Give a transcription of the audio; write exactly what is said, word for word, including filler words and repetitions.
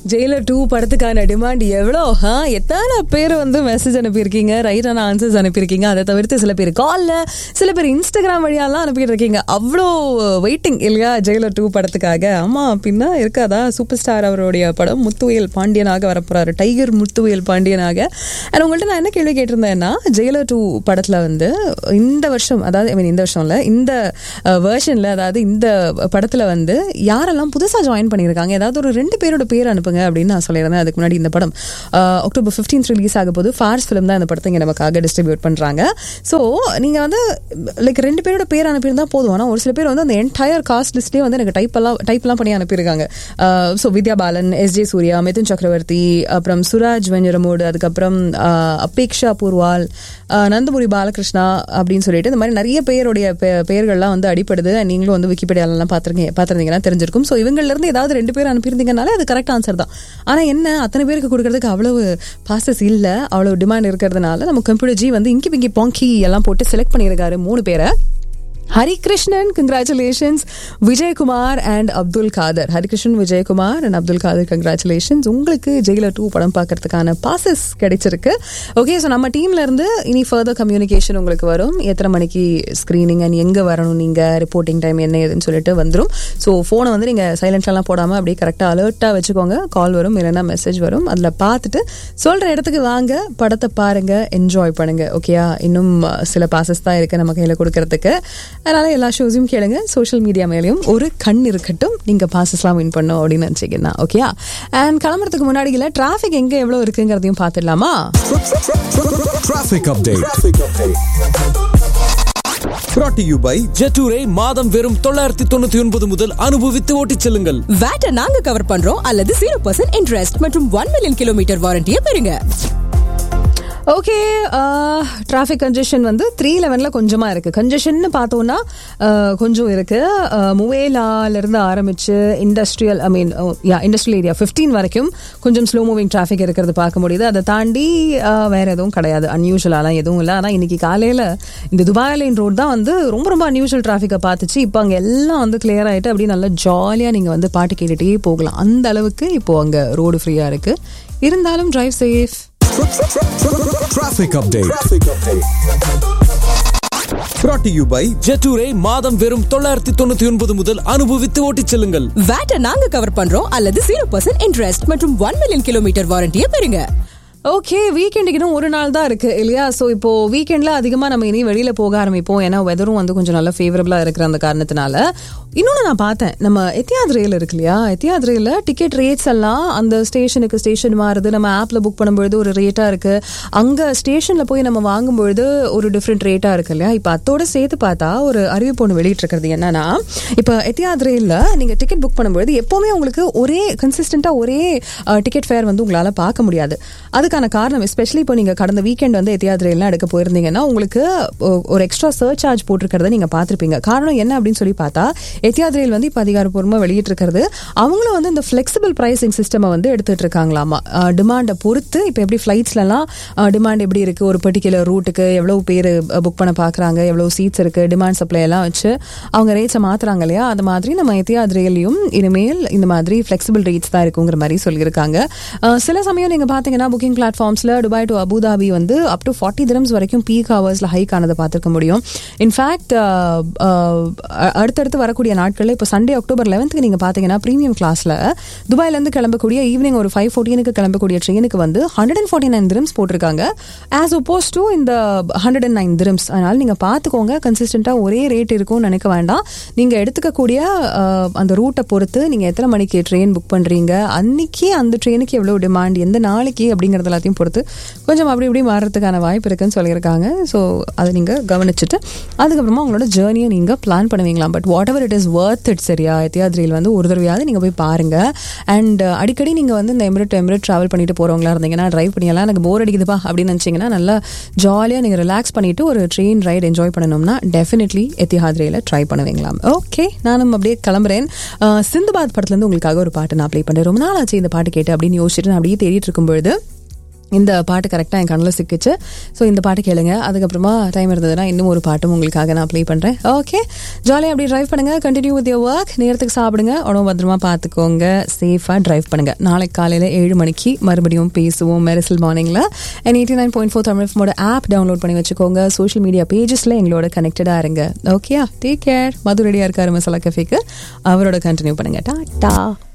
Jailer two படத்துக்கான demand எவ்வளோ? எத்தனை பேர் வந்து மெசேஜ் அனுப்பியிருக்கீங்க, ரைட்டான ஆன்சர்ஸ் அனுப்பியிருக்கீங்க. அதை தவிர்த்து சில பேர் காலில், சில பேர் இன்ஸ்டாகிராம் வழியாலாம் அனுப்பிட்டு இருக்கீங்க. அவ்வளோ வெயிட்டிங் இல்லையா ஜெயிலர் டூ படத்துக்காக? ஆமாம், பின்னா இருக்காதா? சூப்பர் ஸ்டார் அவருடைய படம் முத்துவேல் பாண்டியனாக வரப்போறாரு, டைகர் முத்துவேல் பாண்டியனாக. அண்ட் உங்கள்கிட்ட நான் என்ன கேள்வி கேட்டிருந்தேன்னா, ஜெயிலர் டூ படத்தில் வந்து இந்த வருஷம், அதாவது ஐ மீன் இந்த வருஷம் இல்லை, இந்த வெர்ஷனில், அதாவது இந்த படத்தில் வந்து யாரெல்லாம் புதுசாக ஜாயின் பண்ணியிருக்காங்க, ஏதாவது ஒரு ரெண்டு பேரோட பேர் அனுப்புங்க அப்படின்னு நான் சொல்லியிருந்தேன். அதுக்கு முன்னாடி இந்த படம் அக்டோபர் ஃபிஃப்டீன்த் ரிலீஸ் ஆக போது ஃபார்ஸ் ஃபிலிம் தான் இந்த படத்தை இங்கே நமக்காக டிஸ்ட்ரிபியூட் பண்ணுறாங்க. ஸோ நீங்கள் வந்து லைக் ரெண்டு பேரோட பேர் அனுப்பியிருந்தா போதும். ஆனால் ஒரு சில பேர் வந்து அந்த என்டையர் காஸ்ட் லிஸ்ட்லேயே வந்து எனக்கு டைப் எல்லாம் டைப்லாம் பண்ணி அனுப்பியிருக்காங்க. So Vidya Balan, S J Surya, Mithun சக்கரவர்த்தி, அப்புறம் சுராஜ் வெஞ்சரமோடு, அதுக்கப்புறம் அபேக்ஷா பூர்வால், நந்தமுரி பாலகிருஷ்ணா அப்படின்னு சொல்லிட்டு இந்த மாதிரி நிறைய பேருடைய பெயர்கள்லாம் வந்து அடிப்படுது. நீங்களும் வந்து விக்கிபீடியாலெல்லாம் பார்த்துருக்கீங்க பார்த்துருந்தீங்கன்னா தெரிஞ்சிருக்கும். ஸோ இவங்கள்லேருந்து ஏதாவது ரெண்டு பேர் அனுப்பியிருந்தீங்கனாலே அது கரெக்ட் ஆன்சர் தான். ஆனால் என்ன, அத்தனை பேருக்கு கொடுக்கறதுக்கு அவ்வளவு பாசஸ் இல்லை, அவ்வளவு டிமாண்ட் இருக்கிறதுனால நம்ம கம்ப்யூட்டர் ஜி வந்து இங்கி பிங்கி பாங்கி எல்லாம் போட்டு செலக்ட் பண்ணியிருக்காரு மூணு பேரை. Harikrishnan, congratulations. Vijayakumar and Abdul Kader. Harikrishnan, Vijayakumar and Abdul Kader, congratulations. உங்களுக்கு ஜெயிலர் டூ படம் பார்க்கறதுக்கான பாசஸ் கிடைச்சிருக்கு. ஓகே, ஸோ நம்ம டீம்ல இருந்து இனி ஃபர்தர் கம்யூனிகேஷன் உங்களுக்கு வரும். எத்தனை மணிக்கு ஸ்க்ரீனிங் அண்ட் எங்கே வரணும், நீங்கள் ரிப்போர்ட்டிங் டைம் என்ன ஏதுன்னு சொல்லிட்டு வந்துடும். ஸோ ஃபோனை வந்து நீங்கள் சைலண்ட்லாம் போடாமல் அப்படியே கரெக்டாக அலர்ட்டாக வச்சுக்கோங்க. கால் வரும், இல்லைன்னா மெசேஜ் வரும். அதில் பார்த்துட்டு சொல்கிற இடத்துக்கு வாங்க, படத்தை பாருங்க, என்ஜாய் பண்ணுங்க. ஓகேயா? இன்னும் சில பாசஸ் தான் இருக்குது நம்ம கையில் கொடுக்கறதுக்கு. அதனால எல்லா ஷோஸையும் கேளுங்க. சோஷியல் மீடியா மேலேயும் ஒரு கண் இருக்கட்டும், நீங்க பாசஸ்லாம் வின் பண்ணும் அப்படின்னு நினைச்சீங்கன்னா. ஓகேயா? அண்ட் கிளம்புறதுக்கு முன்னாடி இல்ல, டிராஃபிக் எங்க எவ்வளவு இருக்குங்கிறதையும் பார்த்துடலாமா? Traffic update brought to you by ஜெட்டூரை மாதம் வெறும் தொள்ளாயிரத்தி தொண்ணூத்தி ஒன்பது முதல் அனுபவித்து ஓட்டிச் செல்லுங்கள். வேட்டை நாங்க கவர் பண்றோம் அல்லது ஜீரோ பர்சன்ட் இன்ட்ரெஸ்ட் மற்றும் ஒன் மில்லியன் கிலோமீட்டர் வாரண்டியை பெறுங்க. ஓகே, டிராஃபிக் கன்ஜெஷன் வந்து த்ரீ லெவனில் கொஞ்சமாக இருக்குது. கன்ஜெஷன் பார்த்தோன்னா கொஞ்சம் இருக்குது. முவேலாலேருந்து ஆரம்பித்து இண்டஸ்ட்ரியல் ஐ மீன் யா இண்டஸ்ட்ரியல் ஏரியா ஃபிஃப்டீன் வரைக்கும் கொஞ்சம் ஸ்லோ மூவிங் டிராஃபிக் இருக்கிறது பார்க்க முடியுது. அதை தாண்டி வேறு எதுவும் கிடையாது, அன்யூஷுவலாலாம் எதுவும் இல்லை. ஆனால் இன்றைக்கி காலையில் இந்த துபாய் லைன் ரோடு தான் வந்து ரொம்ப ரொம்ப அன்யூஷுவல் டிராஃபிக்கை பார்த்துச்சு. இப்போ அங்கே எல்லாம் வந்து கிளியர் ஆகிட்டு அப்படியே நல்லா ஜாலியாக நீங்கள் வந்து பாட்டு கேட்டுகிட்டே போகலாம். அந்த அளவுக்கு இப்போது அங்கே ரோடு ஃப்ரீயாக இருக்குது. இருந்தாலும் drive safe. Traffic update brought to you by ஜெட்டூரை மாதம் வெறும் தொள்ளாயிரத்தி தொண்ணூத்தி ஒன்பது முதல் அனுபவித்து ஓட்டிச் செல்லுங்கள். வேட்டை நாங்க கவர் பண்றோம் அல்லது ஜீரோ பர்சன்ட் இன்ட்ரெஸ்ட் மற்றும் ஒன் மில்லியன் கிலோமீட்டர் வாரண்டியை பெறுங்க. ஓகே, வீக்கெண்டுக்கு இன்னும் ஒரு நாள் தான் இருக்குது இல்லையா? ஸோ இப்போ வீக்கெண்டில் அதிகமாக நம்ம இனி வெளியில் போக ஆரம்பிப்போம். ஏன்னா வெதரும் வந்து கொஞ்சம் நல்லா ஃபேவரபுளாக இருக்கிற அந்த காரணத்தினால. இன்னொன்று நான் பார்த்தேன், நம்ம எத்தியாத் ரயில் இருக்கு இல்லையா, எத்தியாத் ரயிலில் டிக்கெட் ரேட்ஸ் எல்லாம் அந்த ஸ்டேஷனுக்கு ஸ்டேஷன் மாறுது. நம்ம ஆப்பில் புக் பண்ணும்பொழுது ஒரு ரேட்டாக இருக்குது, அங்கே ஸ்டேஷனில் போய் நம்ம வாங்கும்பொழுது ஒரு டிஃப்ரெண்ட் ரேட்டாக இருக்குது இல்லையா? இப்போ அதோட சேர்த்து பார்த்தா ஒரு அறிவிப்பு ஒன்று வெளியிட்டிருக்கிறது என்னன்னா, இப்போ எத்தியாத் ரயிலில் நீங்கள் டிக்கெட் புக் பண்ணும்பொழுது எப்போவுமே உங்களுக்கு ஒரே கன்சிஸ்டண்ட்டாக ஒரே டிக்கெட் ஃபேர் வந்து உங்களால் பார்க்க முடியாது. அதுக்கான காரணம், எஸ்பெஷலி இப்போ நீங்கள் கடந்த வீக்கெண்ட் வந்து எத்தியாத் ரயில்லாம் எடுக்க போயிருந்தீங்கன்னா உங்களுக்கு ஒரு எக்ஸ்ட்ரா சர்ச் சார்ஜ் போட்டிருக்கிறத நீங்கள் பார்த்துருப்பீங்க. காரணம் என்ன அப்படின்னு சொல்லி பார்த்தா, எத்தியாத் ரயில் வந்து இப்போ அதிகாரப்பூர்வமாக வெளியிட்டு இருக்கிறது, அவங்களும் வந்து இந்த ஃபிளெக்சிபிள் ப்ரைசிங் சிஸ்டமை வந்து எடுத்துட்டு இருக்காங்களாமா. டிமாண்டை பொறுத்து இப்போ எப்படி ஃப்ளைட்ஸ்லாம் டிமாண்ட் எப்படி இருக்குது, ஒரு பர்டிகுலர் ரூட்டுக்கு எவ்வளோ பேர் புக் பண்ண பார்க்குறாங்க, எவ்வளோ சீட்ஸ் இருக்குது, டிமாண்ட் சப்ளை எல்லாம் வச்சு அவங்க ரேட்ஸை மாற்றுறாங்க இல்லையா? அது மாதிரி நம்ம எத்தியாத் ரயிலையும் இனிமேல் இந்த மாதிரி ஃப்ளெக்சிபிள் ரேட்ஸ் தான் இருக்குங்கிற மாதிரி சொல்லியிருக்காங்க. சில சமயம் நீங்கள் பார்த்தீங்கன்னா புக்கிங் பிளாட்ஃபார்ம்ஸில் துபாய் டு அபுதாபி வந்து அப் டு ஃபார்ட்டி திரம்ஸ் வரைக்கும் பீக் ஹவர்ஸில் ஹைக் ஆனதை பார்த்துருக்க முடியும். இன்ஃபேக்ட் அடுத்தடுத்து வரக்கூடிய நாட்களில் இப்போ சண்டே அக்டோபர் லெவன்த்துக்கு நீங்கள் பார்த்தீங்கன்னா ப்ரீமியம் கிளாஸில் துபாயிலேருந்து கிளம்பக்கூடிய ஈவினிங் ஒரு ஃபைவ் ஃபோர்டீனுக்கு கிளம்பக்கூடிய ட்ரெயினுக்கு வந்து hundred and forty nine dirhams போட்டிருக்காங்க, ஆஸ் ஒப்போஸ் டு இந்த ஹண்ட்ரட் அண்ட் நைன் திரம்ஸ். அதனால் நீங்கள் பார்த்துக்கோங்க, கன்சிஸ்டண்ட்டாக ஒரே ரேட் இருக்கும்னு நினைக்க வேண்டாம். நீங்கள் எடுத்துக்கக்கூடிய அந்த ரூட்டை பொறுத்து நீங்கள் எத்தனை மணிக்கு ட்ரெயின் புக் பண்ணுறீங்க, அன்னைக்கு அந்த ட்ரெயினுக்கு எவ்வளோ டிமாண்ட், எந்த நாளைக்கு அப்படிங்கிறது எல்லாத்தையும் பொறுத்து கொஞ்சம் அப்படி இப்படி மாறுறதுக்கான வாய்ப்பு இருக்குன்னு சொல்லியிருக்காங்க. ஸோ அதை நீங்கள் கவனிச்சுட்டு அதுக்கப்புறமா உங்களோட ஜேர்னியை நீங்கள் plan பண்ணுவீங்களாம். But what ever it is worth it. சரியா? எத்தியாத் ரயில் வந்து ஒரு தடவையாவது நீங்கள் போய் பாருங்கள். அண்ட் அடிக்கடி நீங்கள் வந்து இந்த எமிரேட் எமிரேட் ட்ராவல் பண்ணிட்டு போகிறவங்களா இருந்தீங்கன்னா, ட்ரைவ் பண்ணியெல்லாம் எனக்கு போர் அடிக்குதுப்பா அப்படின்னு நினச்சிங்கன்னா, நல்லா ஜாலியாக நீங்கள் ரிலாக்ஸ் பண்ணிவிட்டு ஒரு ட்ரெயின் ரைட் என்ஜாய் பண்ணணும்னா டெஃபினெட்லி எத்தியாத் ரயிலை ட்ரை பண்ணுவீங்களாம். ஓகே, நானும் அப்படியே கிளம்புறேன். சிந்துபாத் படத்துலேருந்து உங்களுக்காக ஒரு பாட்டு நான் ப்ளே பண்ணுறேன். ரொம்ப நாள் ஆச்சு இந்த பாட்டு கேட்டு அப்படின்னு யோசிச்சுட்டு நான் அப்படியே தேடிட்டு இருக்கும்பொழுது இந்த பாட்டு கரெக்டாக என் கண்ணில் சிக்கிச்சு. ஸோ இந்த பாட்டு கேளுங்க. அதுக்கப்புறமா டைம் இருந்ததுன்னா இன்னும் ஒரு பாட்டும் உங்களுக்காக நான் ப்ளே பண்ணுறேன். ஓகே, ஜாலியாக அப்படி ட்ரைவ் பண்ணுங்க. Continue with your work. நேரத்துக்கு சாப்பிடுங்க, உடம்பு பத்திரமா பார்த்துக்கோங்க, சேஃபாக ட்ரைவ் பண்ணுங்க. நாளைக்கு காலையில் ஏழு மணிக்கு மறுபடியும் பேசுவோம் மெரிசல் மார்னிங்கில். And eighty nine point four Tamil எஃப்எம்மோட app download பண்ணி வச்சுக்கோங்க. சோஷியல் மீடியா பேஜஸில் எங்களோட கனெக்டடாக இருங்க. ஓகேயா, டேக் கேர். மது ரெடியாக இருக்காரு மசாலா கஃபேக்கு, அவரோட கண்டினியூ பண்ணுங்க. டாட்டா.